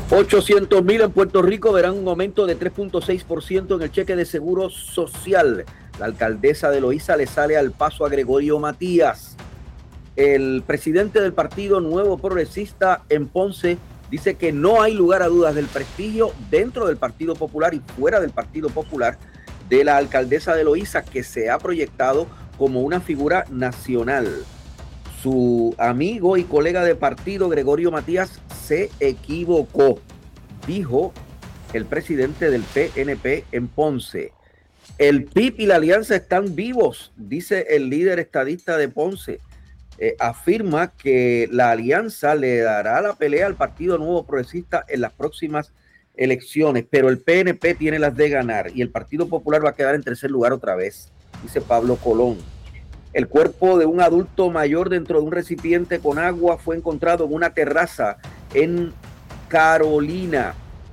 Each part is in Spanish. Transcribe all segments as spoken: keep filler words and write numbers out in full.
ochocientos mil en Puerto Rico verán un aumento de tres punto seis por ciento en el cheque de seguro social. La alcaldesa de Loíza le sale al paso a Gregorio Matías. El presidente del Partido Nuevo Progresista en Ponce dice que no hay lugar a dudas del prestigio dentro del Partido Popular y fuera del Partido Popular de la alcaldesa de Loíza, que se ha proyectado como una figura nacional. Su amigo y colega de partido, Gregorio Matías, se equivocó, dijo el presidente del P N P en Ponce. El P I B y la alianza están vivos, dice el líder estadista de Ponce. Eh, afirma que la alianza le dará la pelea al Partido Nuevo Progresista en las próximas elecciones, pero el P N P tiene las de ganar y el Partido Popular va a quedar en tercer lugar otra vez, dice Pablo Colón. El cuerpo de un adulto mayor dentro de un recipiente con agua fue encontrado en una terraza en Carolina.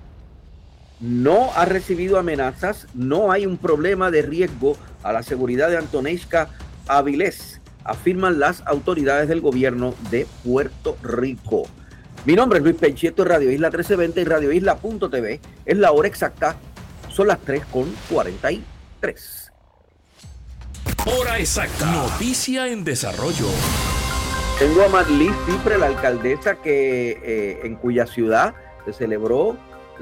No ha recibido amenazas, no hay un problema de riesgo a la seguridad de Antoneishka Avilés, afirman las autoridades del gobierno de Puerto Rico. Mi nombre es Luis Penchieto, Radio Isla trece veinte y Radio Isla punto t v. Es la hora exacta, son las tres con cuarenta y tres. Hora exacta. Noticia en desarrollo. Tengo a Marlís Cipre, la alcaldesa que eh, en cuya ciudad se celebró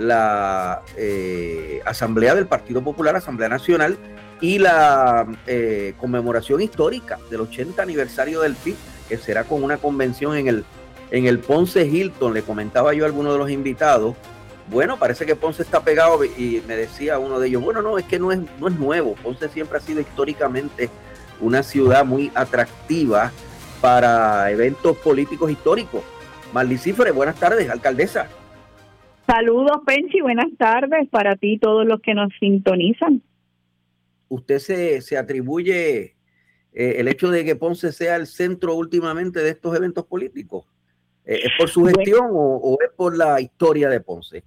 la eh, Asamblea del Partido Popular, Asamblea Nacional, y la eh, conmemoración histórica del ochenta aniversario del P I B, que será con una convención en el, en el Ponce Hilton. Le comentaba yo a alguno de los invitados, bueno, parece que Ponce está pegado, y me decía uno de ellos, bueno, no, es que no es, no es nuevo. Ponce siempre ha sido históricamente una ciudad muy atractiva para eventos políticos históricos. Marlís Cipre, buenas tardes, alcaldesa. Saludos, Penchi, buenas tardes para ti y todos los que nos sintonizan. ¿Usted se, se atribuye eh, el hecho de que Ponce sea el centro últimamente de estos eventos políticos? Eh, ¿Es por su gestión bueno, o, o es por la historia de Ponce?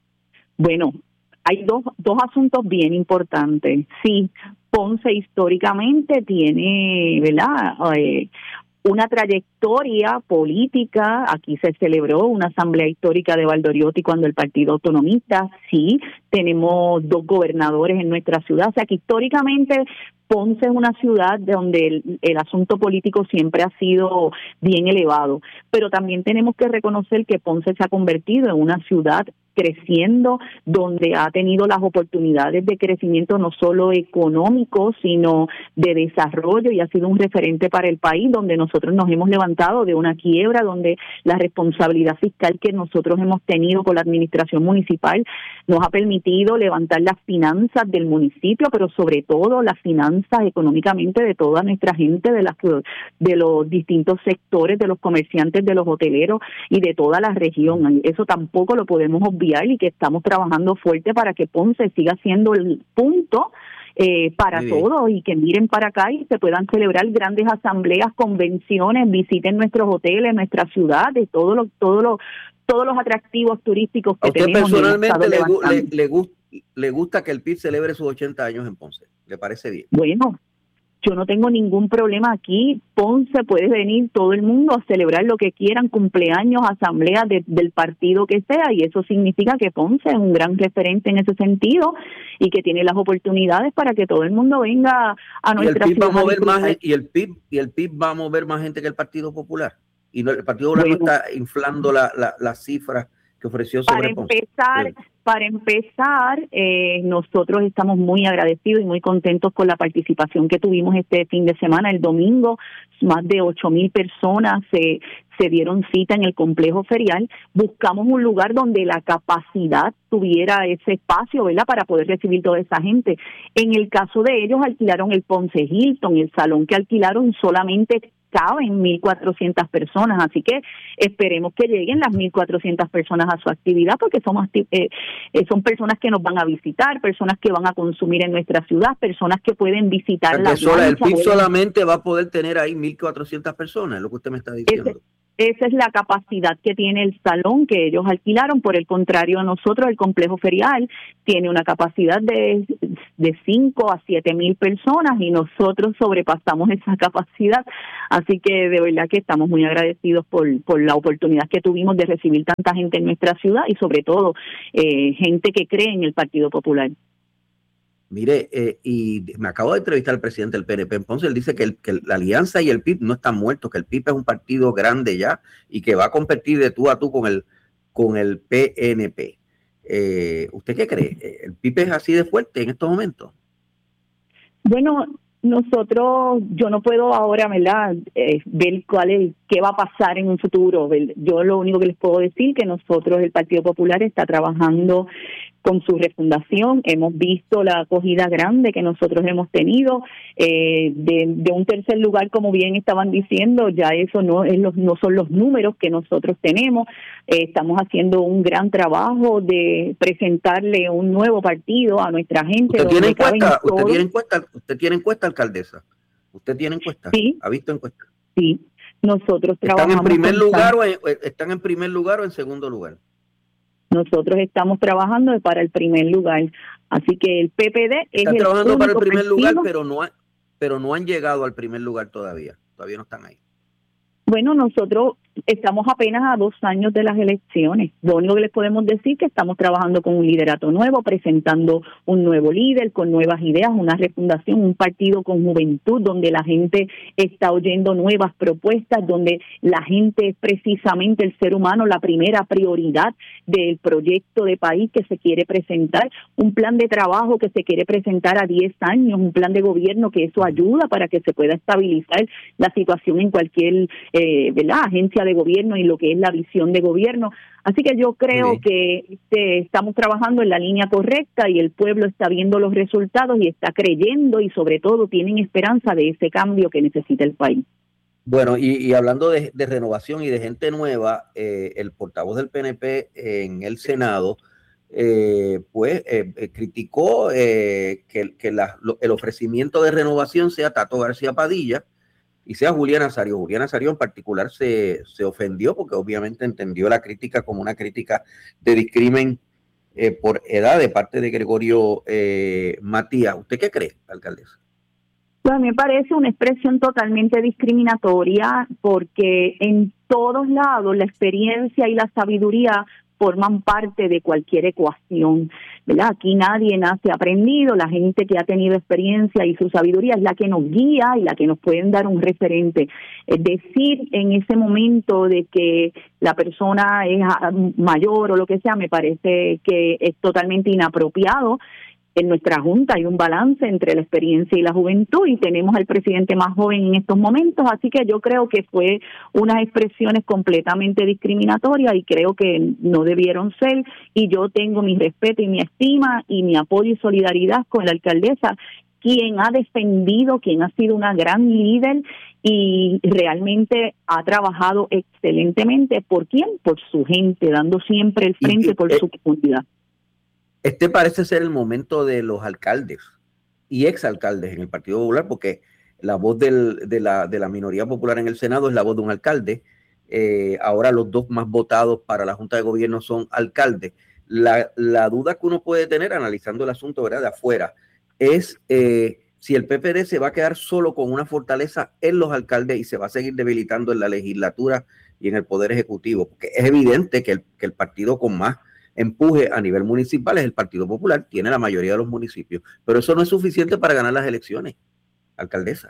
Bueno, hay dos, dos asuntos bien importantes. Sí, Ponce históricamente tiene, ¿verdad?, Eh, una trayectoria política. Aquí se celebró una asamblea histórica de Valdoriotti cuando el Partido Autonomista. Sí, tenemos dos gobernadores en nuestra ciudad. O sea que históricamente Ponce es una ciudad donde el, el asunto político siempre ha sido bien elevado. Pero también tenemos que reconocer que Ponce se ha convertido en una ciudad creciendo, donde ha tenido las oportunidades de crecimiento no solo económico, sino de desarrollo, y ha sido un referente para el país, donde nosotros nos hemos levantado de una quiebra, donde la responsabilidad fiscal que nosotros hemos tenido con la administración municipal nos ha permitido levantar las finanzas del municipio, pero sobre todo las finanzas económicamente de toda nuestra gente, de las de los distintos sectores, de los comerciantes, de los hoteleros y de toda la región. Eso tampoco lo podemos obviar, y que estamos trabajando fuerte para que Ponce siga siendo el punto eh, para todos, y que miren para acá y se puedan celebrar grandes asambleas, convenciones, visiten nuestros hoteles, nuestras ciudades, todos los todos los todos los atractivos turísticos que ¿A usted tenemos. personalmente le, le, le, gusta, le gusta que el P I B celebre sus ochenta años en Ponce? ¿Le parece bien? Bueno, yo no tengo ningún problema aquí. Ponce, puede venir todo el mundo a celebrar lo que quieran, cumpleaños, asambleas de, del partido que sea, y eso significa que Ponce es un gran referente en ese sentido y que tiene las oportunidades para que todo el mundo venga a nuestra ciudad. Va a mover más, y el P I B y el P I B va a mover más gente que el Partido Popular, y no, el Partido Popular bueno, no está inflando la, la, las cifras que ofreció sobre para empezar, Ponce. Para empezar, eh, nosotros estamos muy agradecidos y muy contentos con la participación que tuvimos este fin de semana. El domingo, más de ocho mil personas se, se dieron cita en el complejo ferial. Buscamos un lugar donde la capacidad tuviera ese espacio, ¿verdad?, para poder recibir toda esa gente. En el caso de ellos, alquilaron el Ponce Hilton, el salón que alquilaron solamente caben mil cuatrocientas personas, así que esperemos que lleguen las mil cuatrocientas personas a su actividad, porque somos, eh, eh, son personas que nos van a visitar, personas que van a consumir en nuestra ciudad, personas que pueden visitar la sola, El P I B solamente va a poder tener ahí mil cuatrocientas personas, es lo que usted me está diciendo. Ese, esa es la capacidad que tiene el salón que ellos alquilaron. Por el contrario, nosotros, el complejo ferial, tiene una capacidad de, de cinco a siete mil personas y nosotros sobrepasamos esa capacidad. Así que de verdad que estamos muy agradecidos por, por la oportunidad que tuvimos de recibir tanta gente en nuestra ciudad y sobre todo eh, gente que cree en el Partido Popular. Mire, eh, y me acabo de entrevistar al presidente del P N P en Ponce. Él dice que, el, que la Alianza y el P I B no están muertos, que el P I B es un partido grande ya y que va a competir de tú a tú con el, con el P N P. Eh, ¿Usted qué cree? ¿El P I B es así de fuerte en estos momentos? Bueno, nosotros, yo no puedo ahora, ¿verdad?, eh, ver cuál es, qué va a pasar en un futuro. Yo lo único que les puedo decir que nosotros, el Partido Popular, está trabajando con su refundación. Hemos visto la acogida grande que nosotros hemos tenido eh, de, de un tercer lugar, como bien estaban diciendo. Ya eso no es los, no son los números que nosotros tenemos. Eh, estamos haciendo un gran trabajo de presentarle un nuevo partido a nuestra gente. ¿Usted tiene encuesta? ¿Usted tiene encuesta? ¿Usted tiene encuesta, alcaldesa? ¿Usted tiene encuesta? Sí. ¿Ha visto encuesta? Sí. Nosotros trabajamos. ¿Están en primer lugar o en, están en primer lugar o en segundo lugar? Nosotros estamos trabajando para el primer lugar. Así que el P P D es Están el trabajando para el primer partido, lugar, pero no, ha, pero no han llegado al primer lugar todavía. Todavía no están ahí. Bueno, nosotros estamos apenas a dos años de las elecciones. Lo único que les podemos decir es que estamos trabajando con un liderato nuevo, presentando un nuevo líder, con nuevas ideas, una refundación, un partido con juventud, donde la gente está oyendo nuevas propuestas, donde la gente es precisamente el ser humano la primera prioridad del proyecto de país que se quiere presentar, un plan de trabajo que se quiere presentar a diez años, un plan de gobierno que eso ayuda para que se pueda estabilizar la situación en cualquier eh, ¿verdad? agencia de gobierno y lo que es la visión de gobierno. Así que yo creo sí. que este, estamos trabajando en la línea correcta y el pueblo está viendo los resultados y está creyendo y sobre todo tienen esperanza de ese cambio que necesita el país. Bueno, y, y hablando de, de renovación y de gente nueva, eh, el portavoz del P N P en el Senado eh, pues eh, eh, criticó eh, que, que la, lo, el ofrecimiento de renovación sea Tato García Padilla y sea Julián Nazario. Julián Nazario en particular se, se ofendió porque obviamente entendió la crítica como una crítica de discrimen eh, por edad de parte de Gregorio eh, Matías. ¿Usted qué cree, alcaldesa? Pues a mí me parece una expresión totalmente discriminatoria porque en todos lados la experiencia y la sabiduría forman parte de cualquier ecuación, ¿verdad? Aquí nadie nace aprendido, la gente que ha tenido experiencia y su sabiduría es la que nos guía y la que nos pueden dar un referente. Es decir, en ese momento de que la persona es mayor o lo que sea, me parece que es totalmente inapropiado. En nuestra Junta hay un balance entre la experiencia y la juventud y tenemos al presidente más joven en estos momentos, así que yo creo que fue unas expresiones completamente discriminatorias y creo que no debieron ser, y yo tengo mi respeto y mi estima y mi apoyo y solidaridad con la alcaldesa, quien ha defendido, quien ha sido una gran líder y realmente ha trabajado excelentemente. ¿Por quién? Por su gente, dando siempre el frente y, y, por eh, su comunidad. Este parece ser el momento de los alcaldes y exalcaldes en el Partido Popular, porque la voz del, de, la, de la minoría popular en el Senado es la voz de un alcalde. Eh, ahora los dos más votados para la Junta de Gobierno son alcaldes. La, la duda que uno puede tener analizando el asunto, ¿verdad?, de afuera es eh, si el P P D se va a quedar solo con una fortaleza en los alcaldes y se va a seguir debilitando en la legislatura y en el Poder Ejecutivo, porque es evidente que el, que el partido con más empuje a nivel municipal es el Partido Popular, tiene la mayoría de los municipios, pero eso no es suficiente para ganar las elecciones, alcaldesa.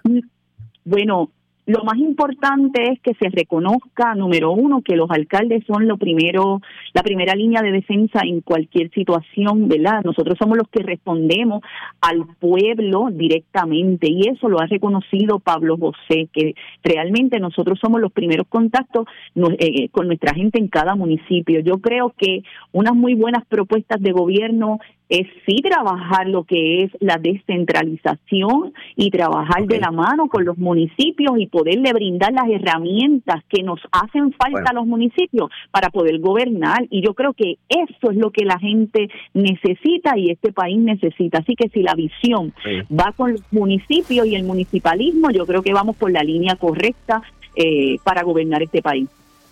Bueno, lo más importante es que se reconozca, número uno, que los alcaldes son lo primero, la primera línea de defensa en cualquier situación, ¿verdad? Nosotros somos los que respondemos al pueblo directamente y eso lo ha reconocido Pablo José, que realmente nosotros somos los primeros contactos eh, con nuestra gente en cada municipio. Yo creo que unas muy buenas propuestas de gobierno es sí trabajar lo que es la descentralización y trabajar okay. de la mano con los municipios y poderle brindar las herramientas que nos hacen falta bueno. a los municipios para poder gobernar. Y yo creo que eso es lo que la gente necesita y este país necesita. Así que si la visión sí. va con los municipios y el municipalismo, yo creo que vamos por la línea correcta eh, para gobernar este país.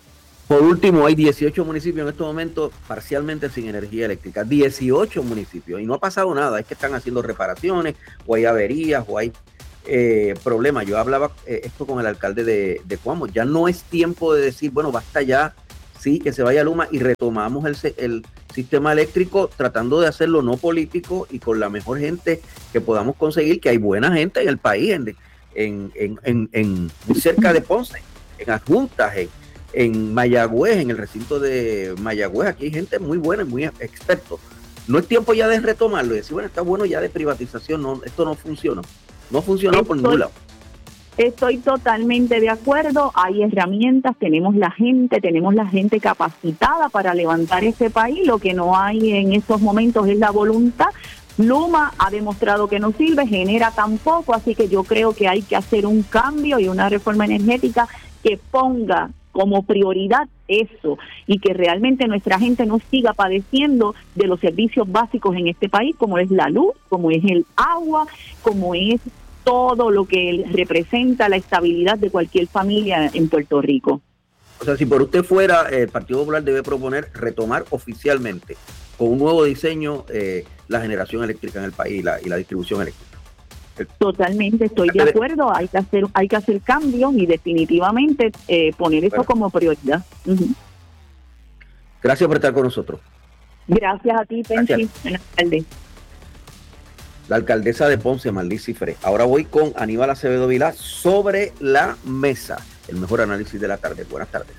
Por último, hay dieciocho municipios en estos momentos parcialmente sin energía eléctrica. dieciocho municipios. Y no ha pasado nada. Es que están haciendo reparaciones, o hay averías, o hay eh, problemas. Yo hablaba eh, esto con el alcalde de, de Cuamo. Ya no es tiempo de decir, bueno, basta ya, sí, que se vaya Luma y retomamos el, el sistema eléctrico tratando de hacerlo no político y con la mejor gente que podamos conseguir, que hay buena gente en el país, en, en, en, en, en muy cerca de Ponce, en Adjuntas, en en Mayagüez, en el recinto de Mayagüez, aquí hay gente muy buena y muy expertos. No es tiempo ya de retomarlo y decir, bueno, está bueno ya de privatización, no, esto no funciona. No funcionó por ningún lado. Estoy totalmente de acuerdo, hay herramientas, tenemos la gente, tenemos la gente capacitada para levantar este país, lo que no hay en estos momentos es la voluntad. Luma ha demostrado que no sirve, genera tampoco, así que yo creo que hay que hacer un cambio y una reforma energética que ponga como prioridad eso y que realmente nuestra gente no siga padeciendo de los servicios básicos en este país, como es la luz, como es el agua, como es todo lo que representa la estabilidad de cualquier familia en Puerto Rico. O sea, si por usted fuera, el Partido Popular debe proponer retomar oficialmente con un nuevo diseño eh, la generación eléctrica en el país y la, y la distribución eléctrica. Totalmente, estoy de acuerdo, hay que hacer hay que hacer cambios y definitivamente eh, poner eso bueno. como prioridad. Uh-huh. Gracias por estar con nosotros. Gracias a ti, Penchi. Buenas tardes. La alcaldesa de Ponce, Marlís Cifré. Ahora voy con Aníbal Acevedo Vilá sobre la mesa. El mejor análisis de la tarde. Buenas tardes.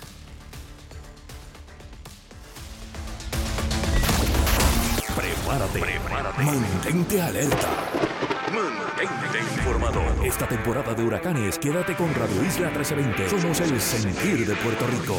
Prepárate, prepárate. Mantente alerta. Mantente informado. Esta temporada de huracanes, quédate con Radio Isla trece veinte. Somos el sentir de Puerto Rico.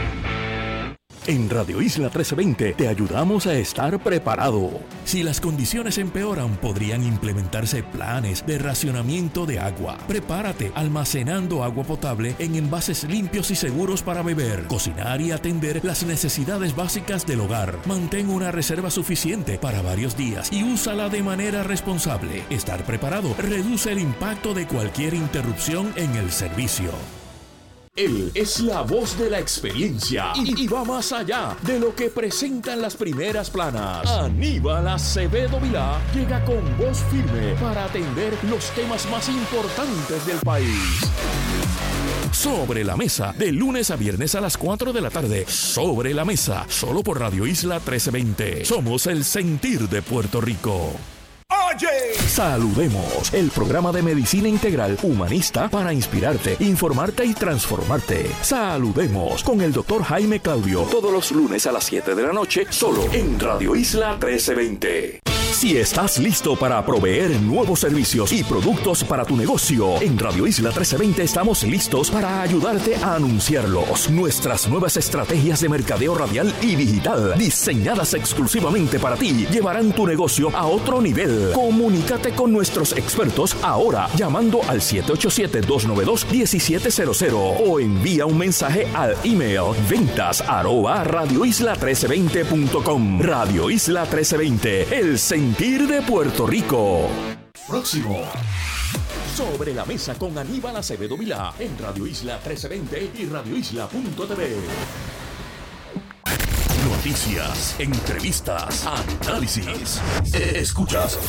En Radio Isla trece veinte te ayudamos a estar preparado. Si las condiciones empeoran, podrían implementarse planes de racionamiento de agua. Prepárate almacenando agua potable en envases limpios y seguros para beber, cocinar y atender las necesidades básicas del hogar. Mantén una reserva suficiente para varios días y úsala de manera responsable. Estar preparado reduce el impacto de cualquier interrupción en el servicio. Él es la voz de la experiencia y, y va más allá de lo que presentan las primeras planas. Aníbal Acevedo Vilá llega con voz firme para atender los temas más importantes del país. Sobre la Mesa, de lunes a viernes a las cuatro de la tarde. Sobre la Mesa, solo por Radio Isla trece veinte. Somos el sentir de Puerto Rico. Oye, saludemos, el programa de medicina integral humanista para inspirarte, informarte y transformarte. Saludemos con el doctor Jaime Claudio, todos los lunes a las siete de la noche, solo en Radio Isla trece veinte. Si estás listo para proveer nuevos servicios y productos para tu negocio, en Radio Isla trece veinte estamos listos para ayudarte a anunciarlos. Nuestras nuevas estrategias de mercadeo radial y digital, diseñadas exclusivamente para ti, llevarán tu negocio a otro nivel. Comunícate con nuestros expertos ahora llamando al siete ocho siete, dos nueve dos, uno siete cero cero o envía un mensaje al email ventas arroba radio isla trece veinte punto com. Radio Isla trece veinte, el sentir de Puerto Rico. Próximo. Sobre la Mesa con Aníbal Acevedo Vilá en Radio Isla trece veinte y radio isla punto t v. Noticias, entrevistas, análisis. Escuchas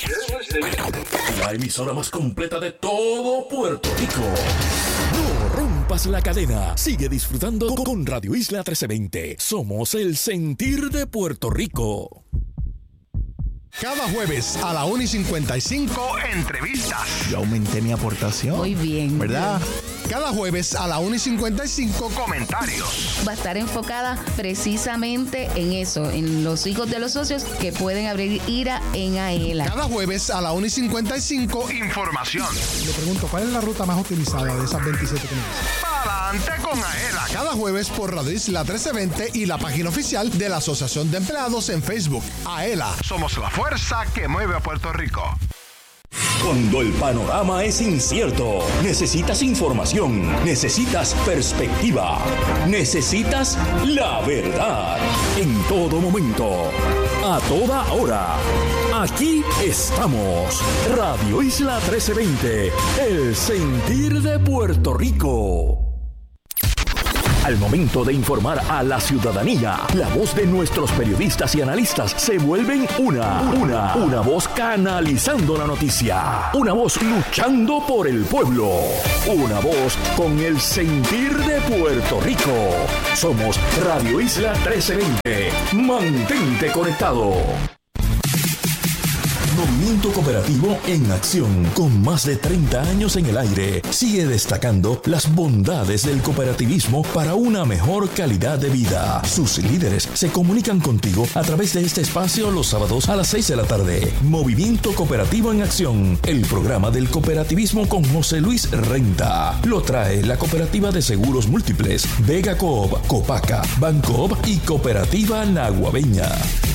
la emisora más completa de todo Puerto Rico. No rompas la cadena. Sigue disfrutando con Radio Isla trece veinte. Somos el sentir de Puerto Rico. Cada jueves a la una y cincuenta y cinco, entrevistas. Yo aumenté mi aportación. Muy bien. ¿Verdad? Cada jueves a la una y cincuenta y cinco, comentarios. Va a estar enfocada precisamente en eso, en los hijos de los socios que pueden abrir IRA en AELA. Cada jueves a la una y cincuenta y cinco, información. Le pregunto, ¿cuál es la ruta más utilizada de esas veintisiete que me dicen? Adelante con AELA. Cada jueves por Radio Isla trece veinte y la página oficial de la Asociación de Empleados en Facebook. AELA, somos la fuerza que mueve a Puerto Rico. Cuando el panorama es incierto, necesitas información, necesitas perspectiva, necesitas la verdad. En todo momento, a toda hora, aquí estamos. Radio Isla trece veinte, el sentir de Puerto Rico. Al momento de informar a la ciudadanía, la voz de nuestros periodistas y analistas se vuelven una, una, una voz canalizando la noticia, una voz luchando por el pueblo, una voz con el sentir de Puerto Rico. Somos Radio Isla trece veinte. Mantente conectado. Movimiento Cooperativo en acción, con más de treinta años en el aire, sigue destacando las bondades del cooperativismo para una mejor calidad de vida. Sus líderes se comunican contigo a través de este espacio los sábados a las seis de la tarde. Movimiento Cooperativo en acción, el programa del cooperativismo con José Luis Renta. Lo trae la Cooperativa de Seguros Múltiples, Vega Coop, Copaca, Bancoop y Cooperativa Naguabeña.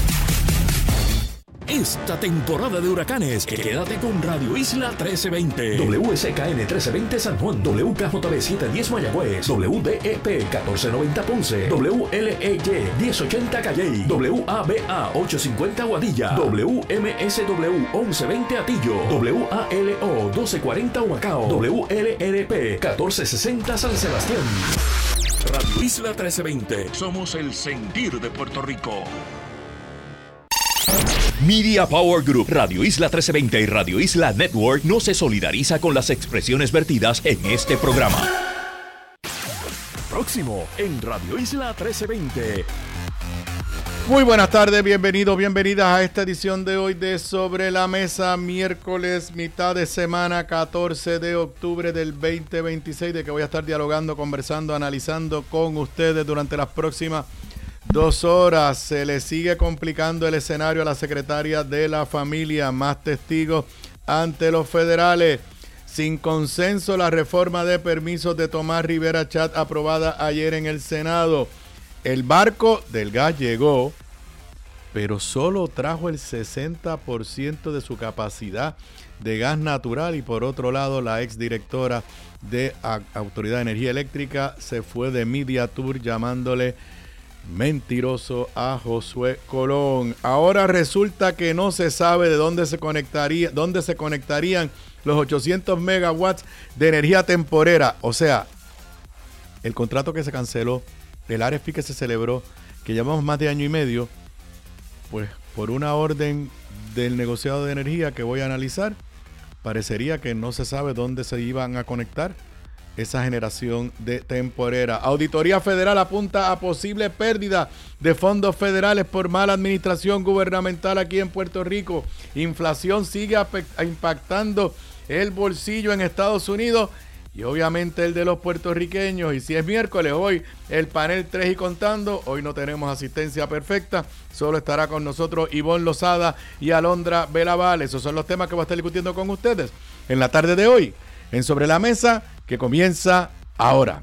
Esta temporada de huracanes, quédate con Radio Isla trece veinte. W S K N trece veinte San Juan, W K J B setecientos diez Mayagüez, W D E P catorce noventa Ponce, W L E Y diez ochenta Calley, W A B A ochocientos cincuenta Guadilla, W M S W once veinte Atillo, W A L O doce cuarenta Humacao, W L R P catorce sesenta San Sebastián. Radio Isla trece veinte. Somos el sentir de Puerto Rico. Media Power Group, Radio Isla trece veinte y Radio Isla Network no se solidariza con las expresiones vertidas en este programa. Próximo en Radio Isla trece veinte. Muy buenas tardes, bienvenidos, bienvenidas a esta edición de hoy de Sobre la Mesa, miércoles, mitad de semana, catorce de octubre del veinte veintiséis, de que voy a estar dialogando, conversando, analizando con ustedes durante las próximas Dos horas. Se le sigue complicando el escenario a la secretaria de la familia. Más testigos ante los federales. Sin consenso, la reforma de permisos de Tomás Rivera Chat aprobada ayer en el Senado. El barco del gas llegó, pero solo trajo el sesenta por ciento de su capacidad de gas natural. Y por otro lado, la exdirectora de Autoridad de Energía Eléctrica se fue de Media Tour llamándole mentiroso a Josué Colón. Ahora resulta que no se sabe de dónde se conectaría, dónde se conectarían los ochocientos megawatts de energía temporera. O sea, el contrato que se canceló, el R F P que se celebró, que llevamos más de año y medio, pues por una orden del negociado de energía que voy a analizar, parecería que no se sabe dónde se iban a conectar esa generación de temporera. Auditoría Federal apunta a posible pérdida de fondos federales por mala administración gubernamental aquí en Puerto Rico. Inflación sigue impactando el bolsillo en Estados Unidos y obviamente el de los puertorriqueños. Y si es miércoles, hoy el panel tres y contando. Hoy no tenemos asistencia perfecta, solo estará con nosotros Ivonne Lozada y Alondra Belaval. Esos son los temas que voy a estar discutiendo con ustedes en la tarde de hoy en Sobre la Mesa, que comienza ahora.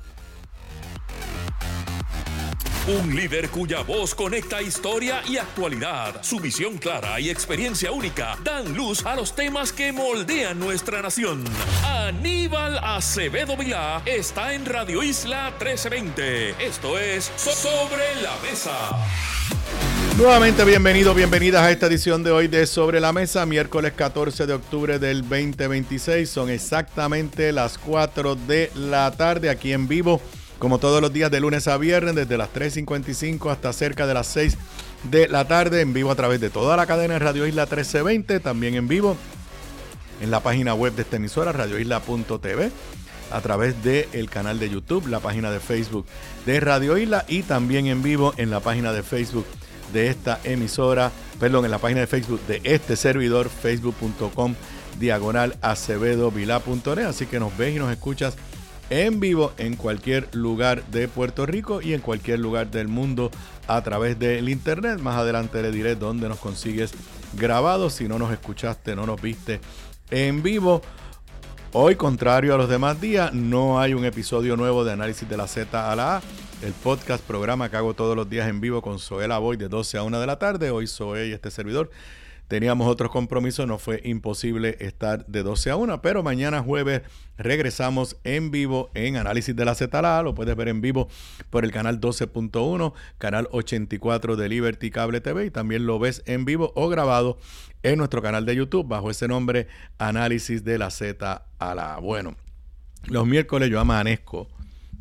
Un líder cuya voz conecta historia y actualidad. Su visión clara y experiencia única dan luz a los temas que moldean nuestra nación. Aníbal Acevedo Vilá está en Radio Isla trece veinte. Esto es Sobre la Mesa. Nuevamente bienvenidos, bienvenidas a esta edición de hoy de Sobre la Mesa, miércoles catorce de octubre del veinte veintiséis. Son exactamente las cuatro de la tarde aquí en vivo, como todos los días de lunes a viernes, desde las tres cincuenta y cinco hasta cerca de las seis de la tarde, en vivo a través de toda la cadena de Radio Isla trece veinte, también en vivo en la página web de esta emisora, radio isla punto t v, a través del canal de YouTube, la página de Facebook de Radio Isla y también en vivo en la página de Facebook de esta emisora, perdón, en la página de Facebook de este servidor, facebook punto com diagonal acevedo vilá punto net. Así que nos ves y nos escuchas en vivo en cualquier lugar de Puerto Rico y en cualquier lugar del mundo a través del internet. Más adelante le diré dónde nos consigues grabados si no nos escuchaste, no nos viste en vivo. Hoy, contrario a los demás días, no hay un episodio nuevo de Análisis de la Z a la A, el podcast, programa que hago todos los días en vivo con Zoela Boy de doce a una de la tarde. Hoy Zoe y este servidor teníamos otros compromisos, no fue imposible estar de doce a una, pero mañana jueves regresamos en vivo en Análisis de la Z a la A. Lo puedes ver en vivo por el canal doce punto uno, canal ochenta y cuatro de Liberty Cable T V, y también lo ves en vivo o grabado en nuestro canal de YouTube bajo ese nombre, Análisis de la Z a la A. Bueno, los miércoles yo amanezco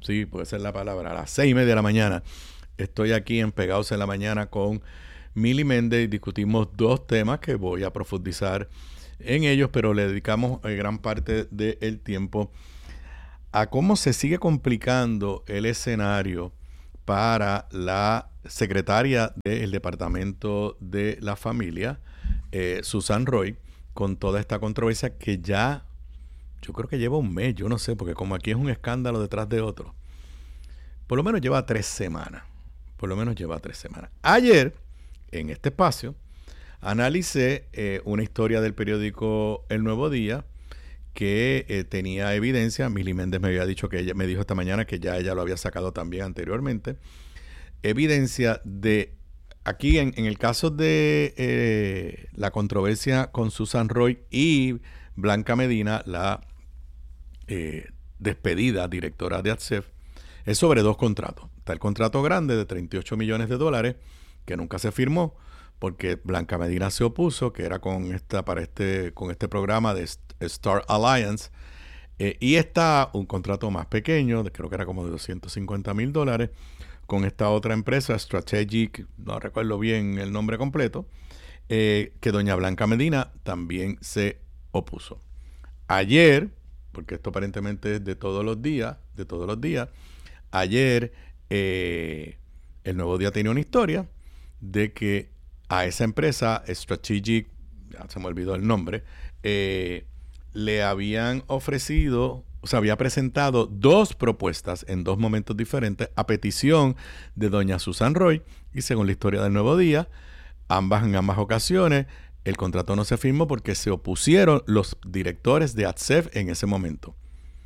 sí, puede ser la palabra, a las seis y media de la mañana. Estoy aquí en Pegados en la Mañana con Mili Méndez y discutimos dos temas que voy a profundizar en ellos, pero le dedicamos gran parte del tiempo a cómo se sigue complicando el escenario para la secretaria del Departamento de la Familia, eh, Susan Roy, con toda esta controversia que ya, yo creo que lleva un mes, yo no sé, porque como aquí es un escándalo detrás de otro, por lo menos lleva tres semanas. Por lo menos lleva tres semanas. Ayer, en este espacio, analicé eh, una historia del periódico El Nuevo Día que eh, tenía evidencia. Mili Méndez me había dicho que ella me dijo esta mañana que ya ella lo había sacado también anteriormente. Evidencia de, aquí en, en el caso de eh, la controversia con Susan Roy y Blanca Medina, la eh, despedida directora de ATSEF, es sobre dos contratos. Está el contrato grande de treinta y ocho millones de dólares que nunca se firmó porque Blanca Medina se opuso, que era con esta para este con este programa de Star Alliance. Eh, y está un contrato más pequeño, de, creo que era como de doscientos cincuenta mil dólares, con esta otra empresa, Strategic, no recuerdo bien el nombre completo, eh, que doña Blanca Medina también se opuso. Ayer, porque esto aparentemente es de todos los días, de todos los días, ayer eh, El Nuevo Día tenía una historia de que a esa empresa, Strategic, ya se me olvidó el nombre, eh, le habían ofrecido, o sea, había presentado dos propuestas en dos momentos diferentes a petición de doña Susan Roy, y según la historia del Nuevo Día, ambas en ambas ocasiones, el contrato no se firmó porque se opusieron los directores de ATSEF en ese momento.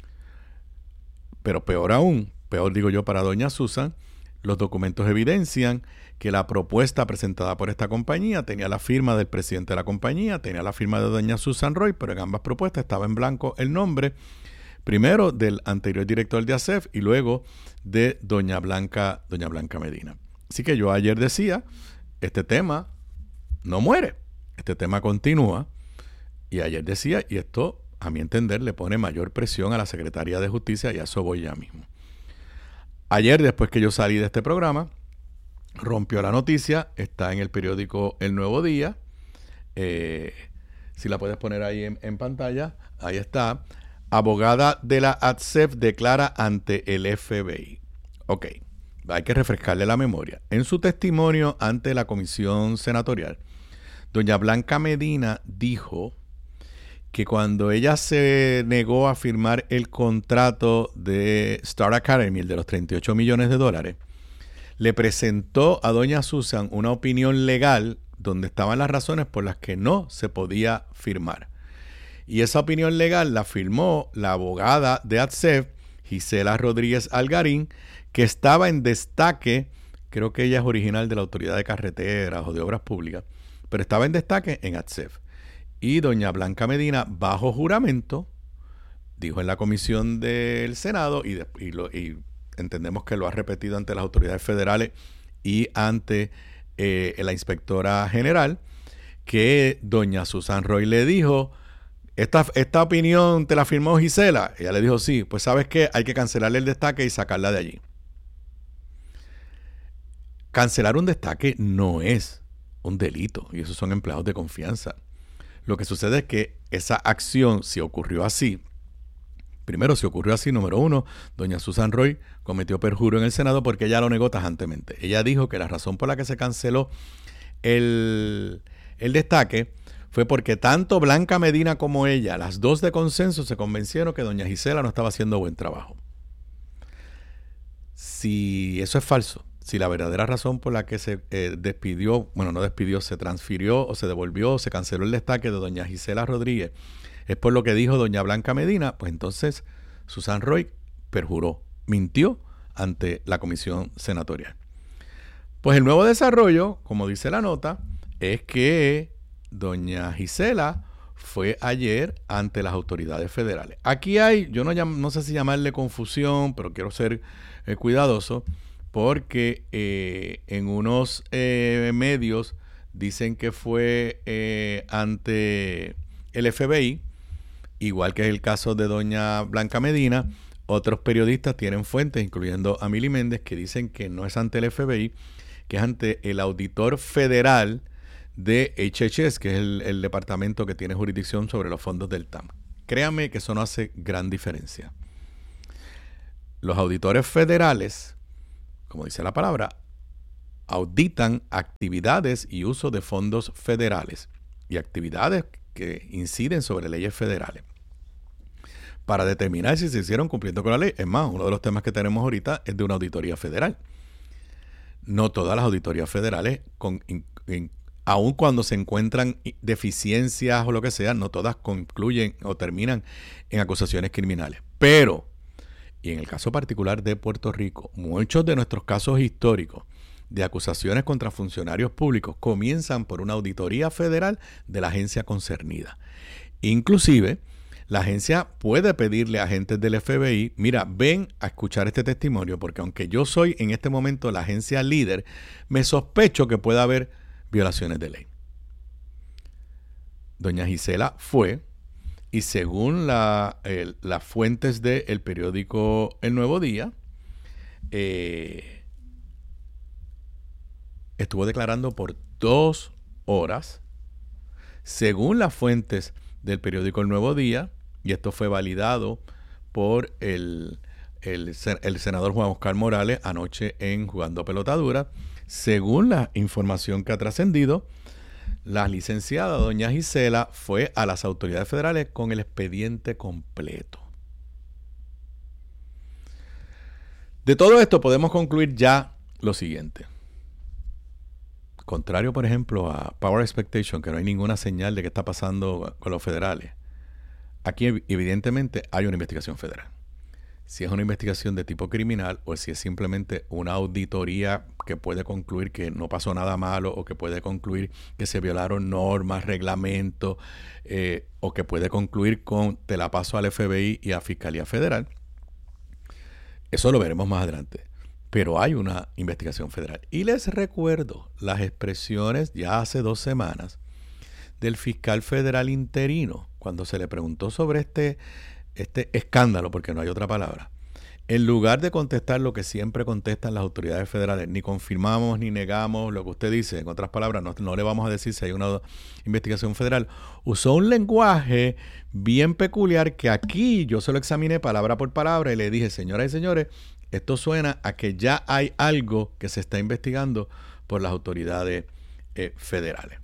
Pero peor aún, peor digo yo para doña Susan, los documentos evidencian que la propuesta presentada por esta compañía tenía la firma del presidente de la compañía, tenía la firma de doña Susan Roy, pero en ambas propuestas estaba en blanco el nombre, primero del anterior director de ATSEF y luego de doña Blanca, doña Blanca Medina. Así que yo ayer decía, este tema no muere, este tema continúa, y ayer decía, y esto a mi entender le pone mayor presión a la Secretaría de Justicia, y a eso voy ya mismo. Ayer, después que yo salí de este programa, rompió la noticia, está en el periódico El Nuevo Día, eh, si la puedes poner ahí en, en pantalla, ahí está. Abogada de la ATSEF declara ante el F B I. Ok, hay que refrescarle la memoria. En su testimonio ante la comisión senatorial, doña Blanca Medina dijo que cuando ella se negó a firmar el contrato de Star Academy, el de los treinta y ocho millones de dólares, le presentó a doña Susan una opinión legal donde estaban las razones por las que no se podía firmar. Y esa opinión legal la firmó la abogada de ATSEF, Gisela Rodríguez Algarín, que estaba en destaque, creo que ella es original de la Autoridad de Carreteras o de Obras Públicas, pero estaba en destaque en ATSEF. Y doña Blanca Medina, bajo juramento, dijo en la comisión del Senado, y, de, y, lo, y entendemos que lo ha repetido ante las autoridades federales y ante eh, la inspectora general, que doña Susan Roy le dijo, esta, esta opinión te la firmó Gisela. Ella le dijo, sí, pues ¿sabes qué? Hay que cancelarle el destaque y sacarla de allí. Cancelar un destaque no es un delito, y esos son empleados de confianza. Lo que sucede es que esa acción, si ocurrió así, primero, si ocurrió así, número uno, doña Susan Roy cometió perjurio en el Senado porque ella lo negó tajantemente. Ella dijo que la razón por la que se canceló el, el destaque fue porque tanto Blanca Medina como ella, las dos de consenso, se convencieron que doña Gisela no estaba haciendo buen trabajo. Si eso es falso, si la verdadera razón por la que se eh, despidió, bueno, no despidió, se transfirió o se devolvió o se canceló el destaque de doña Gisela Rodríguez, es por lo que dijo doña Blanca Medina, pues entonces Susan Roy perjuró, mintió ante la comisión senatorial. Pues el nuevo desarrollo, como dice la nota, es que doña Gisela fue ayer ante las autoridades federales. Aquí hay, yo no, no sé si llamarle confusión, pero quiero ser eh, cuidadoso, porque eh, en unos eh, medios dicen que fue eh, ante el F B I, igual que es el caso de doña Blanca Medina. Otros periodistas tienen fuentes, incluyendo a Mili Méndez, que dicen que no es ante el F B I, que es ante el auditor federal de H H S, que es el, el departamento que tiene jurisdicción sobre los fondos del T A M. Créame que eso no hace gran diferencia. Los auditores federales, como dice la palabra, auditan actividades y uso de fondos federales y actividades que inciden sobre leyes federales para determinar si se hicieron cumpliendo con la ley. Es más, uno de los temas que tenemos ahorita es de una auditoría federal. No todas las auditorías federales, con, in, in, aun cuando se encuentran deficiencias o lo que sea, no todas concluyen o terminan en acusaciones criminales. Pero, y en el caso particular de Puerto Rico, muchos de nuestros casos históricos de acusaciones contra funcionarios públicos comienzan por una auditoría federal de la agencia concernida. Inclusive, la agencia puede pedirle a agentes del F B I, mira, ven a escuchar este testimonio, porque aunque yo soy en este momento la agencia líder, me sospecho que pueda haber violaciones de ley. Doña Gisela fue, y según la, el, las fuentes del periódico El Nuevo Día, eh, estuvo declarando por dos horas, según las fuentes del periódico El Nuevo Día, y esto fue validado por el, el, el senador Juan Oscar Morales anoche en Jugando Pelotadura. Según la información que ha trascendido, la licenciada doña Gisela fue a las autoridades federales con el expediente completo. De todo esto podemos concluir ya lo siguiente. Contrario, por ejemplo, a Power Expectation, que no hay ninguna señal de qué está pasando con los federales, aquí evidentemente hay una investigación federal. Si es una investigación de tipo criminal o si es simplemente una auditoría que puede concluir que no pasó nada malo o que puede concluir que se violaron normas, reglamentos, eh, o que puede concluir con te la paso al F B I y a Fiscalía Federal, eso lo veremos más adelante. Pero hay una investigación federal. Y les recuerdo las expresiones ya hace dos semanas del fiscal federal interino, cuando se le preguntó sobre este, este escándalo, porque no hay otra palabra. En lugar de contestar lo que siempre contestan las autoridades federales, ni confirmamos ni negamos lo que usted dice, en otras palabras, no, no le vamos a decir si hay una investigación federal, usó un lenguaje bien peculiar que aquí yo se lo examiné palabra por palabra y le dije, señoras y señores, esto suena a que ya hay algo que se está investigando por las autoridades eh, federales.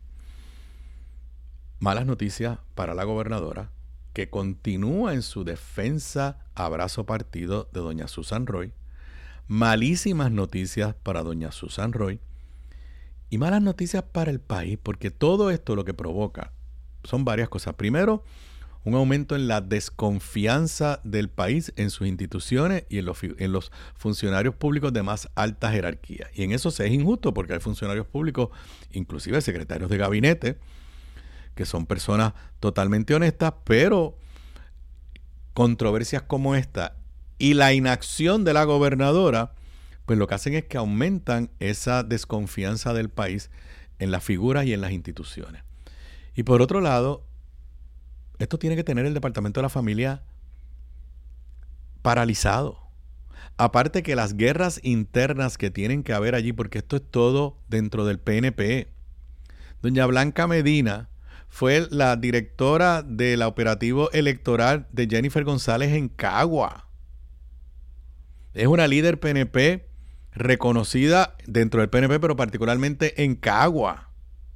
Malas noticias para la gobernadora, que continúa en su defensa a brazo partido de doña Susan Roy. Malísimas noticias para doña Susan Roy. Y malas noticias para el país, porque todo esto lo que provoca son varias cosas. Primero, un aumento en la desconfianza del país en sus instituciones y en los, en los funcionarios públicos de más alta jerarquía. Y en eso se es injusto porque hay funcionarios públicos, inclusive secretarios de gabinete, que son personas totalmente honestas, pero controversias como esta y la inacción de la gobernadora, pues lo que hacen es que aumentan esa desconfianza del país en las figuras y en las instituciones. Y por otro lado, esto tiene que tener el Departamento de la Familia paralizado. Aparte que las guerras internas que tienen que haber allí, porque esto es todo dentro del P N P. Doña Blanca Medina fue la directora del operativo electoral de Jennifer González en Cagua. Es una líder P N P reconocida dentro del P N P, pero particularmente en Cagua.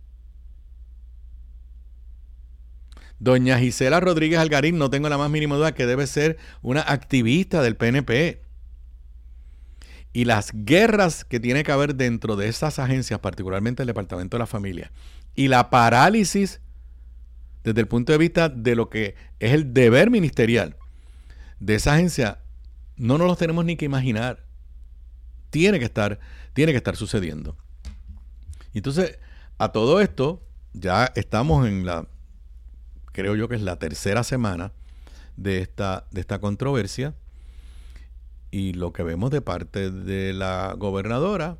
Doña Gisela Rodríguez Algarín, no tengo la más mínima duda que debe ser una activista del P N P. Y las guerras que tiene que haber dentro de esas agencias, particularmente el Departamento de la Familia, y la parálisis desde el punto de vista de lo que es el deber ministerial de esa agencia, no nos los tenemos ni que imaginar. Tiene que estar, tiene que estar sucediendo. Entonces, a todo esto, ya estamos en la, creo yo que es la tercera semana de esta, de esta controversia. Y lo que vemos de parte de la gobernadora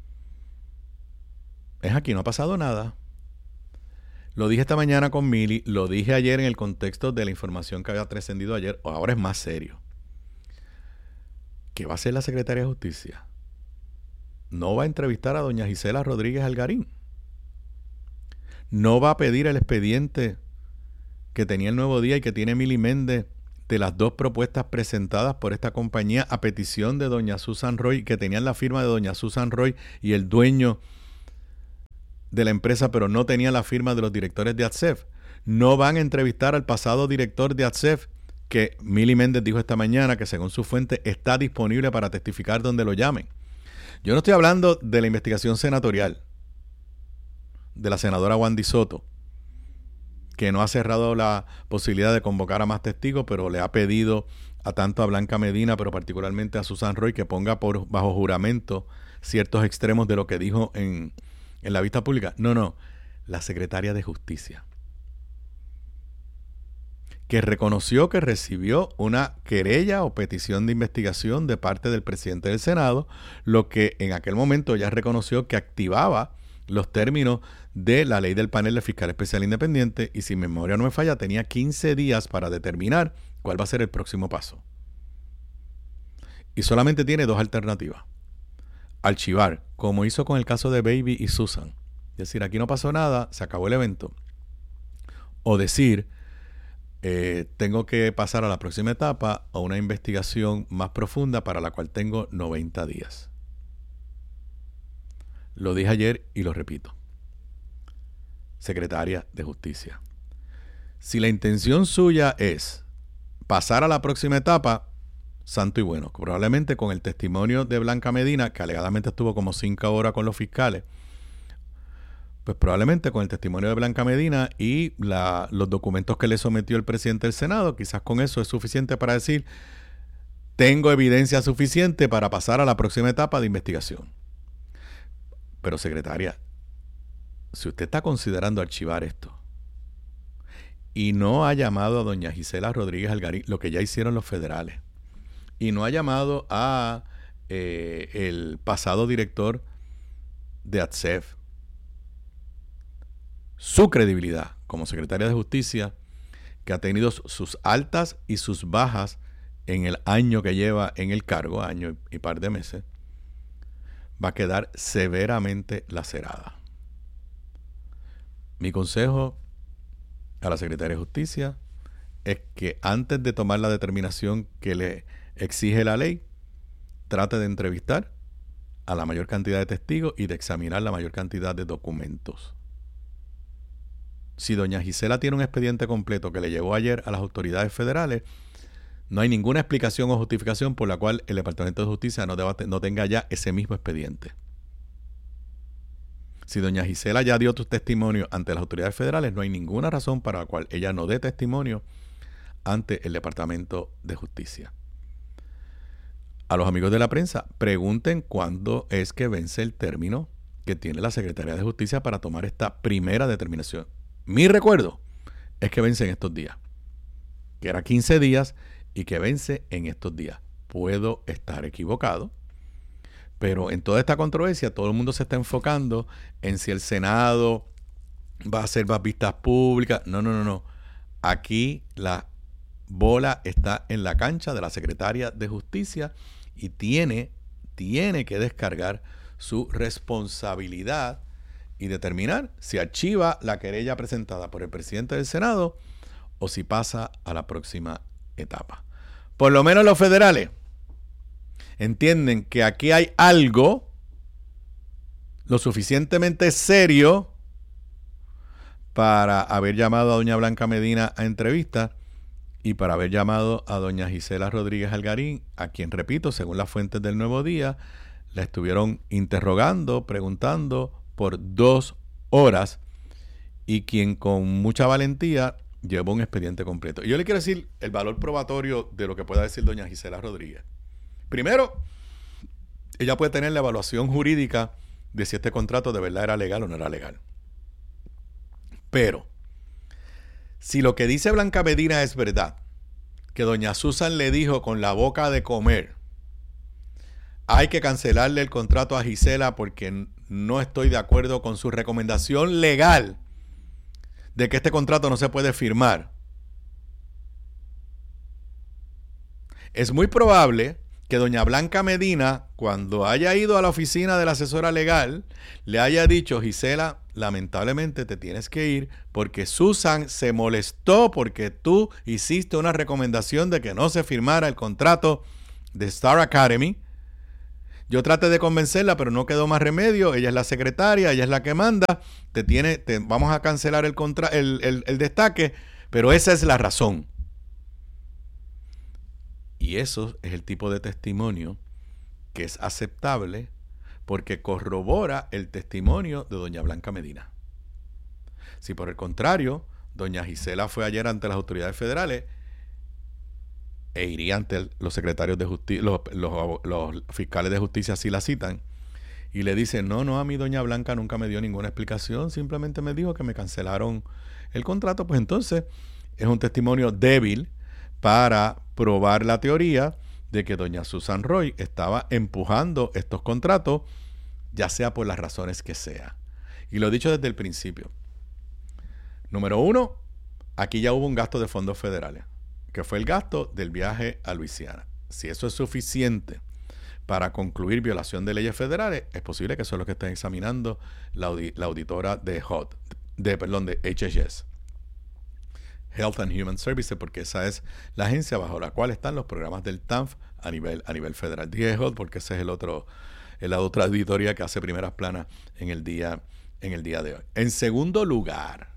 es aquí no ha pasado nada. Lo dije esta mañana con Mili, lo dije ayer en el contexto de la información que había trascendido ayer, o ahora es más serio. ¿qué va a hacer la Secretaría de Justicia? No va a entrevistar a doña Gisela Rodríguez Algarín. No va a pedir el expediente que tenía el Nuevo Día y que tiene Mili Méndez de las dos propuestas presentadas por esta compañía a petición de doña Susan Roy, que tenían la firma de doña Susan Roy y el dueño de la empresa, pero no tenía la firma de los directores de A T S E F. No van a entrevistar al pasado director de A T S E F, que Mili Méndez dijo esta mañana que según su fuente está disponible para testificar donde lo llamen. Yo no estoy hablando de la investigación senatorial de la senadora Wandy Soto, que no ha cerrado la posibilidad de convocar a más testigos, pero le ha pedido a tanto a Blanca Medina, pero particularmente a Susan Roy, que ponga por bajo juramento ciertos extremos de lo que dijo en, en la vista pública. No, no, la secretaria de Justicia, que reconoció que recibió una querella o petición de investigación de parte del presidente del Senado, lo que en aquel momento ya reconoció que activaba los términos de la ley del panel de fiscal especial independiente, y si mi memoria no me falla, tenía quince días para determinar cuál va a ser el próximo paso. Y solamente tiene dos alternativas. Archivar, como hizo con el caso de Baby y Susan. Es decir, aquí no pasó nada, se acabó el evento. O decir, eh, tengo que pasar a la próxima etapa, a una investigación más profunda para la cual tengo noventa días. Lo dije ayer y lo repito. Secretaria de Justicia, si la intención suya es pasar a la próxima etapa, santo y bueno, probablemente con el testimonio de Blanca Medina, que alegadamente estuvo como cinco horas con los fiscales, pues probablemente con el testimonio de Blanca Medina y la, los documentos que le sometió el presidente del Senado, quizás con eso es suficiente para decir, tengo evidencia suficiente para pasar a la próxima etapa de investigación. Pero secretaria, si usted está considerando archivar esto y no ha llamado a doña Gisela Rodríguez Algarín, lo que ya hicieron los federales, y no ha llamado a eh, el pasado director de A T S E F, su credibilidad como secretaria de Justicia, que ha tenido sus altas y sus bajas en el año que lleva en el cargo, año y par de meses, va a quedar severamente lacerada. Mi consejo a la Secretaría de Justicia es que antes de tomar la determinación que le exige la ley, trate de entrevistar a la mayor cantidad de testigos y de examinar la mayor cantidad de documentos. Si doña Gisela tiene un expediente completo que le llevó ayer a las autoridades federales, no hay ninguna explicación o justificación por la cual el Departamento de Justicia no, deba, no tenga ya ese mismo expediente. Si doña Gisela ya dio testimonio ante las autoridades federales, no hay ninguna razón para la cual ella no dé testimonio ante el Departamento de Justicia. A los amigos de la prensa, pregunten cuándo es que vence el término que tiene la Secretaría de Justicia para tomar esta primera determinación. Mi recuerdo es que vence en estos días, que era quince días y que vence en estos días. Puedo estar equivocado, pero en toda esta controversia todo el mundo se está enfocando en si el Senado va a hacer más vistas públicas. No, no, no, no. Aquí la bola está en la cancha de la Secretaria de Justicia y tiene, tiene que descargar su responsabilidad y determinar si archiva la querella presentada por el presidente del Senado o si pasa a la próxima etapa. Por lo menos los federales entienden que aquí hay algo lo suficientemente serio para haber llamado a doña Blanca Medina a entrevista y para haber llamado a doña Gisela Rodríguez Algarín, a quien, repito, según las fuentes del Nuevo Día, la estuvieron interrogando, preguntando por dos horas y quien con mucha valentía llevó un expediente completo. Y yo le quiero decir el valor probatorio de lo que pueda decir doña Gisela Rodríguez. Primero, ella puede tener la evaluación jurídica de si este contrato de verdad era legal o no era legal. Pero, si lo que dice Blanca Medina es verdad, que doña Susan le dijo con la boca de comer, hay que cancelarle el contrato a Gisela porque no estoy de acuerdo con su recomendación legal de que este contrato no se puede firmar, es muy probable que doña Blanca Medina, cuando haya ido a la oficina de la asesora legal, le haya dicho, Gisela, lamentablemente te tienes que ir porque Susan se molestó porque tú hiciste una recomendación de que no se firmara el contrato de Star Academy. Yo traté de convencerla, pero no quedó más remedio. Ella es la secretaria, ella es la que manda. Te tiene, te, vamos a cancelar el, contra, el, el, el destaque, pero esa es la razón. Y eso es el tipo de testimonio que es aceptable porque corrobora el testimonio de doña Blanca Medina. Si por el contrario, doña Gisela fue ayer ante las autoridades federales e iría ante los secretarios de justicia, los, los, los fiscales de justicia si la citan, y le dicen, no, no, a mí doña Blanca nunca me dio ninguna explicación, simplemente me dijo que me cancelaron el contrato, pues entonces es un testimonio débil para probar la teoría de que doña Susan Roy estaba empujando estos contratos, ya sea por las razones que sea. Y lo he dicho desde el principio. Número uno, aquí ya hubo un gasto de fondos federales, que fue el gasto del viaje a Luisiana. Si eso es suficiente para concluir violación de leyes federales, es posible que eso es lo que está examinando la, audi- la auditora de H U D, de, perdón, de H H S. Health and Human Services, porque esa es la agencia bajo la cual están los programas del T A N F a nivel, a nivel federal. Dije H U D porque ese es el otro, la otra auditoría que hace primeras planas en el día, en el día de hoy. En segundo lugar,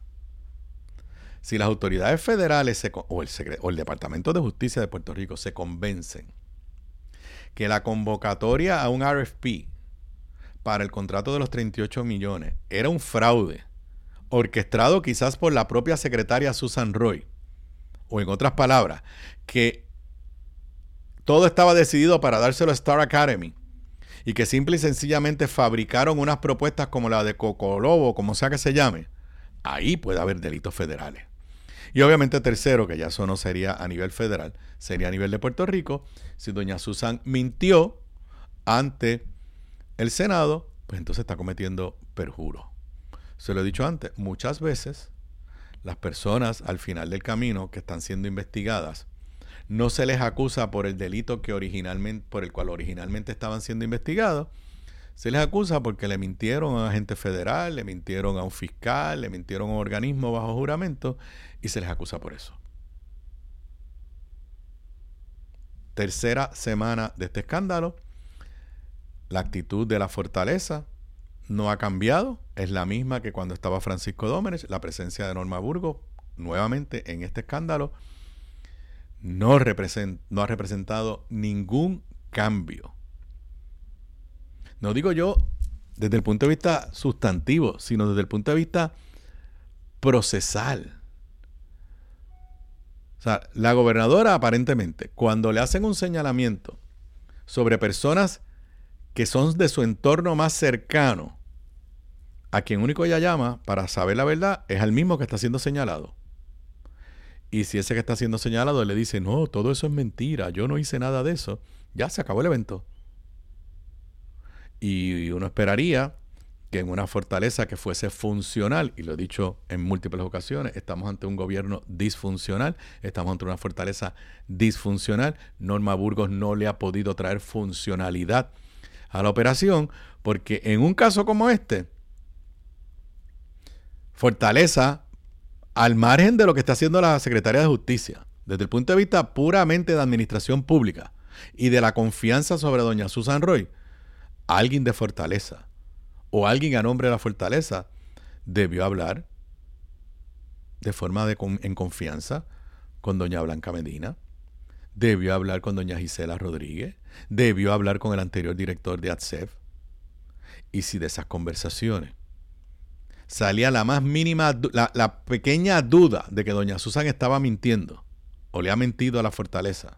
si las autoridades federales se, o, el, o el Departamento de Justicia de Puerto Rico se convencen que la convocatoria a un R F P para el contrato de los treinta y ocho millones era un fraude, orquestado quizás por la propia secretaria Susan Roy, o en otras palabras, que todo estaba decidido para dárselo a Star Academy y que simple y sencillamente fabricaron unas propuestas como la de Coco Lobo, como sea que se llame, ahí puede haber delitos federales. Y obviamente tercero, que ya eso no sería a nivel federal, sería a nivel de Puerto Rico, si doña Susan mintió ante el Senado, pues entonces está cometiendo perjuro. Se lo he dicho antes, muchas veces las personas al final del camino que están siendo investigadas, no se les acusa por el delito que originalmente, por el cual originalmente estaban siendo investigados, se les acusa porque le mintieron a un agente federal, le mintieron a un fiscal, le mintieron a un organismo bajo juramento y se les acusa por eso. Tercera semana de este escándalo, la actitud de la Fortaleza no ha cambiado, es la misma que cuando estaba Francisco Dómenes. La presencia de Norma Burgos nuevamente en este escándalo no, represent, no ha representado ningún cambio. No digo yo desde el punto de vista sustantivo, sino desde el punto de vista procesal. O sea, la gobernadora aparentemente, cuando le hacen un señalamiento sobre personas que son de su entorno más cercano, a quien único ella llama para saber la verdad es al mismo que está siendo señalado. Y si ese que está siendo señalado le dice, no, todo eso es mentira, yo no hice nada de eso, ya se acabó el evento. Y uno esperaría que en una fortaleza que fuese funcional, y lo he dicho en múltiples ocasiones, estamos ante un gobierno disfuncional, estamos ante una fortaleza disfuncional. Norma Burgos no le ha podido traer funcionalidad a la operación, porque en un caso como este, Fortaleza, al margen de lo que está haciendo la Secretaría de Justicia, desde el punto de vista puramente de administración pública y de la confianza sobre doña Susan Roy, alguien de Fortaleza o alguien a nombre de la Fortaleza debió hablar de forma de con, en confianza con doña Blanca Medina, debió hablar con doña Gisela Rodríguez, debió hablar con el anterior director de A T S E F. Y si de esas conversaciones salía la más mínima, la, la pequeña duda de que doña Susan estaba mintiendo o le ha mentido a la Fortaleza,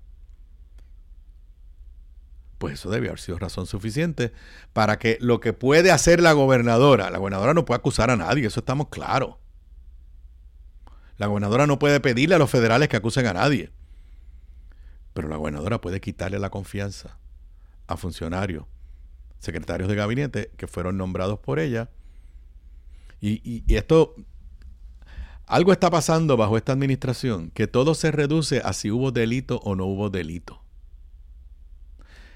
pues eso debe haber sido razón suficiente para que lo que puede hacer la gobernadora, la gobernadora no puede acusar a nadie, eso estamos claros. La gobernadora no puede pedirle a los federales que acusen a nadie, pero la gobernadora puede quitarle la confianza a funcionarios, secretarios de gabinete que fueron nombrados por ella. Y, y, y esto, algo está pasando bajo esta administración, que todo se reduce a si hubo delito o no hubo delito.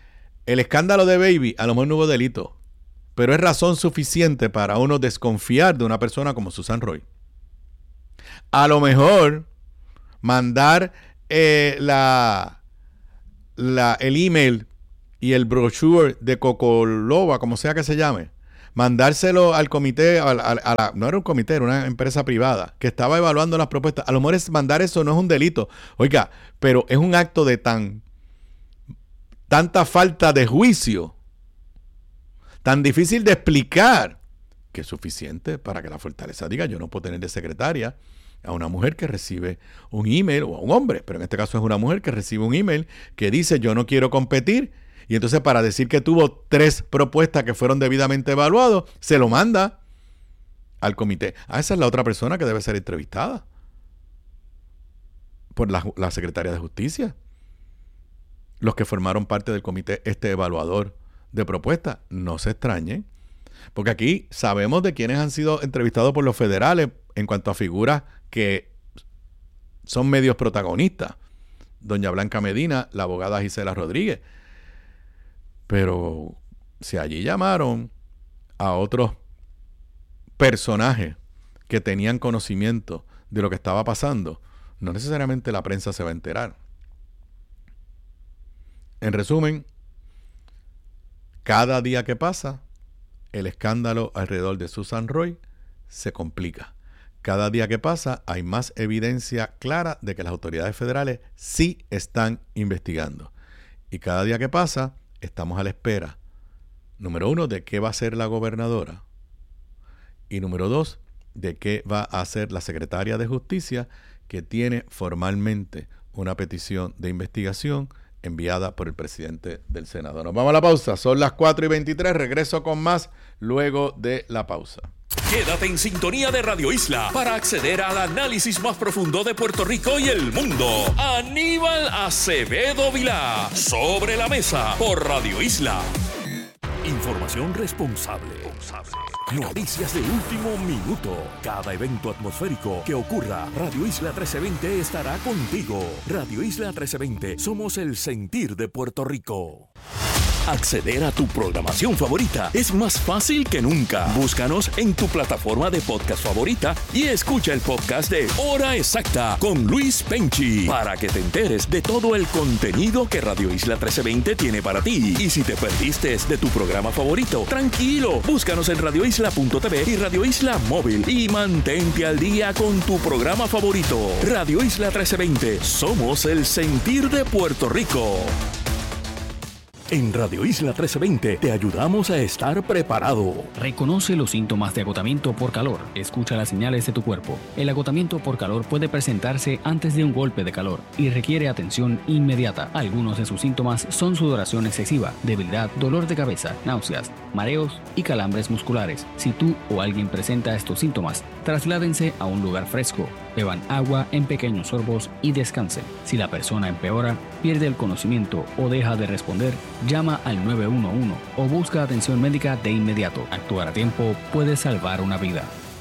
el escándalo de Baby a lo mejor no hubo delito, pero es razón suficiente para uno desconfiar de una persona como Susan Roy. A lo mejor mandar eh, la, la, el email y el brochure de Cocoloba, como sea que se llame, mandárselo al comité, a, a, a la, no era un comité, era una empresa privada que estaba evaluando las propuestas. A lo mejor es mandar eso no es un delito. Oiga, pero es un acto de tan tanta falta de juicio, tan difícil de explicar, que es suficiente para que la Fortaleza diga: yo no puedo tener de secretaria a una mujer que recibe un email, o a un hombre, pero en este caso es una mujer que recibe un email que dice: yo no quiero competir. Y entonces, para decir que tuvo tres propuestas que fueron debidamente evaluadas, se lo manda al comité. Ah, esa es la otra persona que debe ser entrevistada por la, la Secretaría de Justicia. Los que formaron parte del comité este evaluador de propuestas. No se extrañen, porque aquí sabemos de quienes han sido entrevistados por los federales en cuanto a figuras que son medios protagonistas. Doña Blanca Medina, la abogada Gisela Rodríguez. Pero si allí llamaron a otros personajes que tenían conocimiento de lo que estaba pasando, no necesariamente la prensa se va a enterar. En resumen, cada día que pasa, el escándalo alrededor de Susan Roy se complica. Cada día que pasa hay más evidencia clara de que las autoridades federales sí están investigando. Y cada día que pasa, estamos a la espera, número uno, de qué va a hacer la gobernadora. Y número dos, de qué va a hacer la secretaria de Justicia, que tiene formalmente una petición de investigación enviada por el presidente del Senado. Nos vamos a la pausa. Son las cuatro y veintitrés. Regreso con más luego de la pausa. Quédate en sintonía de Radio Isla para acceder al análisis más profundo de Puerto Rico y el mundo. Aníbal Acevedo Vilá, Sobre la Mesa, por Radio Isla. Información responsable. Noticias de último minuto. Cada evento atmosférico que ocurra, Radio Isla trece veinte estará contigo. Radio Isla trece veinte, somos el sentir de Puerto Rico. Acceder a tu programación favorita es más fácil que nunca. Búscanos en tu plataforma de podcast favorita y escucha el podcast de Hora Exacta con Luis Penchi para que te enteres de todo el contenido que Radio Isla trece veinte tiene para ti. Y si te perdiste de tu programa favorito, tranquilo, búscanos en radio isla punto t v y Radio Isla Móvil y mantente al día con tu programa favorito. Radio Isla trece veinte, somos el sentir de Puerto Rico. En Radio Isla trece veinte te ayudamos a estar preparado. Reconoce los síntomas de agotamiento por calor. Escucha las señales de tu cuerpo. El agotamiento por calor puede presentarse antes de un golpe de calor y requiere atención inmediata. Algunos de sus síntomas son sudoración excesiva, debilidad, dolor de cabeza, náuseas, mareos y calambres musculares. Si tú o alguien presenta estos síntomas, trasládense a un lugar fresco. Beban agua en pequeños sorbos y descansen. Si la persona empeora, pierde el conocimiento o deja de responder, llama al nueve uno uno o busca atención médica de inmediato. Actuar a tiempo puede salvar una vida.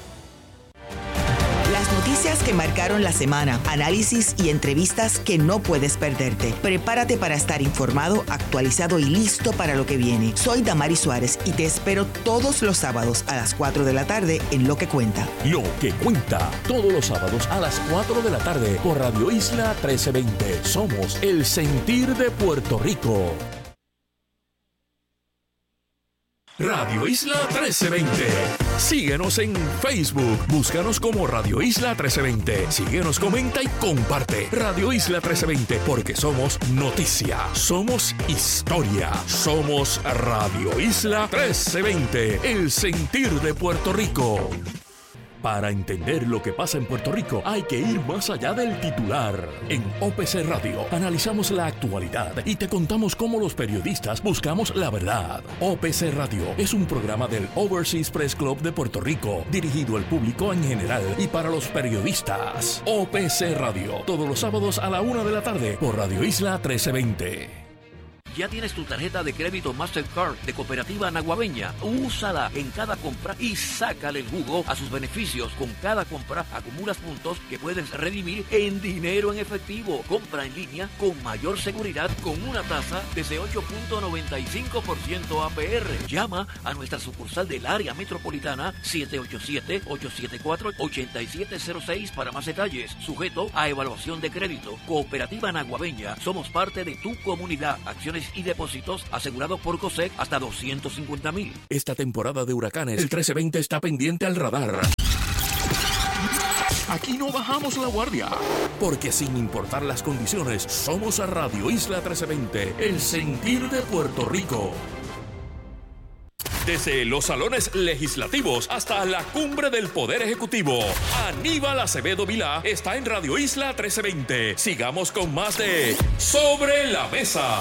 Las noticias que marcaron la semana, análisis y entrevistas que no puedes perderte. Prepárate para estar informado, actualizado y listo para lo que viene. Soy Damari Suárez y te espero todos los sábados a las cuatro de la tarde en Lo que Cuenta. Lo que Cuenta, todos los sábados a las cuatro de la tarde por Radio Isla trece veinte. Somos el sentir de Puerto Rico. Radio Isla trece veinte. Síguenos en Facebook. Búscanos como Radio Isla trece veinte. Síguenos, comenta y comparte. Radio Isla trece veinte, porque somos noticia, somos historia, somos Radio Isla trece veinte, el sentir de Puerto Rico. Para entender lo que pasa en Puerto Rico hay que ir más allá del titular. En O P C Radio analizamos la actualidad y te contamos cómo los periodistas buscamos la verdad. O P C Radio es un programa del Overseas Press Club de Puerto Rico, dirigido al público en general y para los periodistas. O P C Radio, todos los sábados a la una de la tarde por Radio Isla trece veinte. ¿Ya tienes tu tarjeta de crédito Mastercard de Cooperativa Naguabeña? Úsala en cada compra y sácale el jugo a sus beneficios. Con cada compra acumulas puntos que puedes redimir en dinero en efectivo. Compra en línea con mayor seguridad con una tasa desde ocho punto noventa y cinco por ciento A P R. Llama a nuestra sucursal del área metropolitana siete ocho siete, ocho siete cuatro, ocho siete cero seis para más detalles. Sujeto a evaluación de crédito. Cooperativa Naguabeña. Somos parte de tu comunidad. Acciones y depósitos asegurados por COSEC hasta doscientos cincuenta mil. Esta temporada de huracanes, el trece veinte está pendiente al radar. Aquí no bajamos la guardia, porque sin importar las condiciones, somos a Radio Isla trece veinte, el sentir de Puerto Rico. Desde los salones legislativos hasta la cumbre del Poder Ejecutivo, Aníbal Acevedo Vilá está en Radio Isla trece veinte. Sigamos con más de Sobre la Mesa.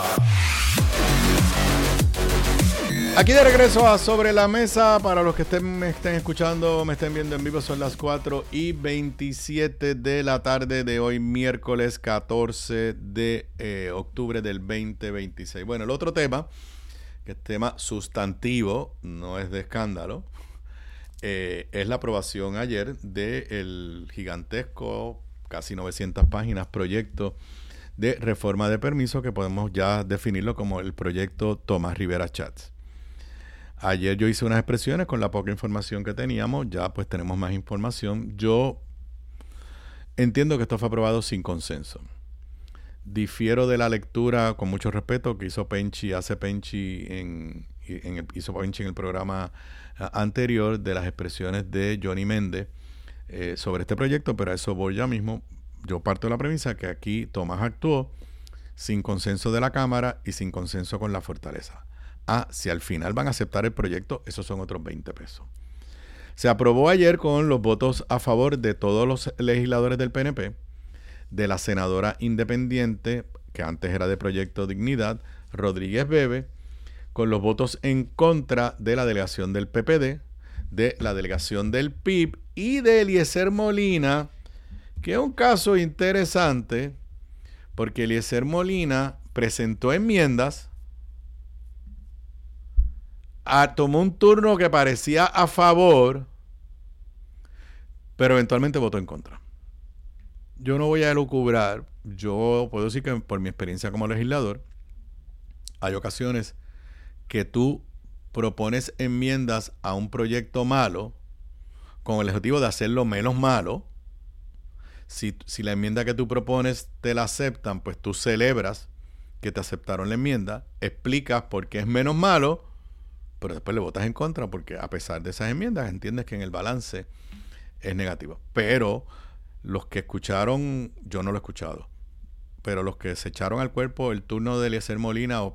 Aquí de regreso a Sobre la Mesa. Para los que estén, me estén escuchando, me estén viendo en vivo, son las cuatro y veintisiete de la tarde de hoy, miércoles catorce de eh, octubre del veinte veintiséis. Bueno, el otro tema, que es tema sustantivo, no es de escándalo, eh, es la aprobación ayer del gigantesco, casi novecientas páginas, proyecto de reforma de permiso, que podemos ya definirlo como el proyecto Tomás Rivera Chats. Ayer yo hice unas expresiones con la poca información que teníamos, ya pues tenemos más información. Yo entiendo que esto fue aprobado sin consenso. Difiero de la lectura, con mucho respeto, que hizo Penchi, hace Penchi en, en el, hizo Penchi en el programa anterior, de las expresiones de Johnny Méndez eh, sobre este proyecto, pero a eso voy ya mismo. Yo parto de la premisa que aquí Tomás actuó sin consenso de la Cámara y sin consenso con la Fortaleza. Ah, si al final van a aceptar el proyecto, esos son otros veinte pesos. Se aprobó ayer con los votos a favor de todos los legisladores del P N P, de la senadora independiente, que antes era de Proyecto Dignidad, Rodríguez Bebe, con los votos en contra de la delegación del P P D, de la delegación del P I B y de Eliezer Molina, que es un caso interesante, porque Eliezer Molina presentó enmiendas, a, tomó un turno que parecía a favor, pero eventualmente votó en contra. Yo no voy a elucubrar, yo puedo decir que por mi experiencia como legislador, hay ocasiones que tú propones enmiendas a un proyecto malo con el objetivo de hacerlo menos malo. Si, si la enmienda que tú propones te la aceptan, pues tú celebras que te aceptaron la enmienda, explicas por qué es menos malo, pero después le votas en contra porque a pesar de esas enmiendas entiendes que en el balance es negativo. Pero los que escucharon, yo no lo he escuchado, pero los que se echaron al cuerpo el turno de Eliezer Molina o